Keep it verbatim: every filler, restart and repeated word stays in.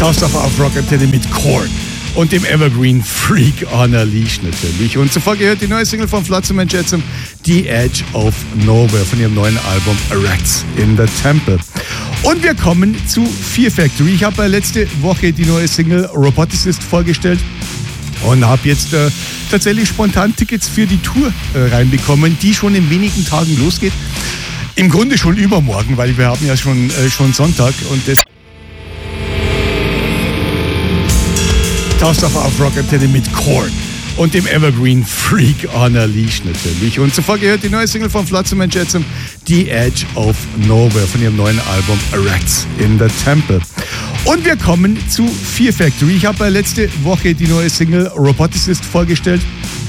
tauchst auf auf Rock Antenne mit Korn und dem Evergreen Freak on a Leash natürlich. Und zuvor gehört die neue Single von Flotsam and Jetsam, The Edge of Nowhere, von ihrem neuen Album Rats in the Temple. Und wir kommen zu Fear Factory. Ich habe letzte Woche die neue Single Roboticist vorgestellt und habe jetzt äh, tatsächlich spontan Tickets für die Tour äh, reinbekommen, die schon in wenigen Tagen losgeht. Im Grunde schon übermorgen, weil wir haben ja schon, äh, schon Sonntag und das tauchst auf auf Rock Antenne mit Korn und dem Evergreen Freak on a Leash natürlich. Und zuvor gehört die neue Single von Flotsam and Jetsam, The Edge of Nowhere, von ihrem neuen Album Rats in the Temple. Und wir kommen zu Fear Factory. Ich habe letzte Woche die neue Single Roboticist vorgestellt